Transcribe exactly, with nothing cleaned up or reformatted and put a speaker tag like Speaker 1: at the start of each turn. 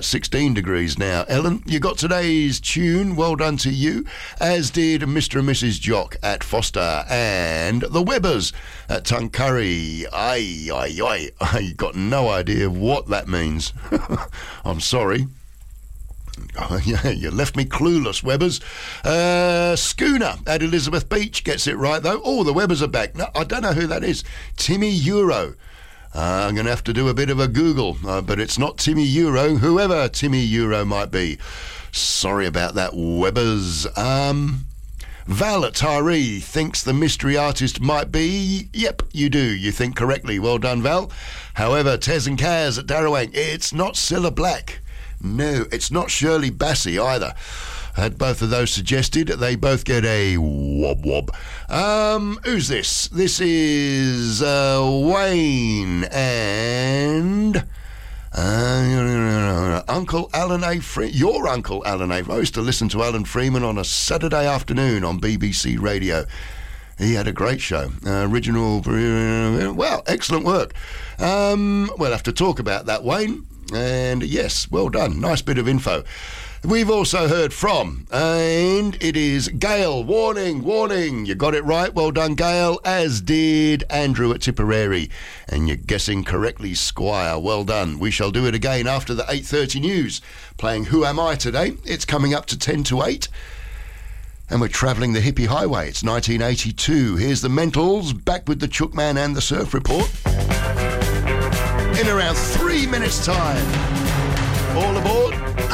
Speaker 1: sixteen degrees now. Ellen, you got today's tune. Well done to you, as did Mister and Missus Jock at Foster and the Webbers at Tuncurry. Aye, aye, aye. I got no idea what that means. I'm sorry. Oh, yeah, you left me clueless, Webbers. Uh, Schooner at Elizabeth Beach gets it right, though. Oh, the Webbers are back. No, I don't know who that is. Timmy Euro. Uh, I'm going to have to do a bit of a Google, uh, but it's not Timmy Euro, whoever Timmy Euro might be. Sorry about that, Webbers. Um, Val at Taree thinks the mystery artist might be... Yep, you do. You think correctly. Well done, Val. However, Tez and Kaz at Darrawang, it's not Cilla Black. No, it's not Shirley Bassey either. I had both of those suggested. They both get a wob wob. Um, who's this? This is uh, Wayne and uh, Uncle Alan A. Freeman. Your Uncle Alan A. I used to listen to Alan Freeman on a Saturday afternoon on B B C Radio. He had a great show. Uh, original, uh, well, excellent work. Um, we'll have to talk about that, Wayne. And yes, well done. Nice bit of info. We've also heard from, and it is Gail. Warning, warning. You got it right. Well done, Gail, as did Andrew at Tipperary. And you're guessing correctly, Squire. Well done. We shall do it again after the eight thirty news. Playing Who Am I today? It's coming up to ten to eight. And we're travelling the hippie highway. It's nineteen eighty-two. Here's the Mentals, back with the Chookman and the Surf Report. In around three minutes' time. All aboard.